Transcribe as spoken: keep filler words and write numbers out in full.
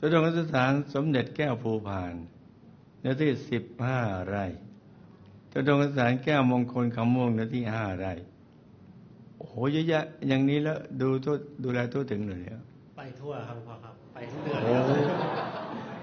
ตุดงคสถานสมเด็จแก้วภูพานเนื้อที่สิบห้าไร่ตุดงคสถานแก้วมงคลคำม่วงเนื้อที่ห้าไร่โอ้โหเยอะแยะอย่างนี้แล้วดูทั่วดูแลทั่วถึงเลยเนี่ยไปทั่วครับพ่อครับไปทุกเดือน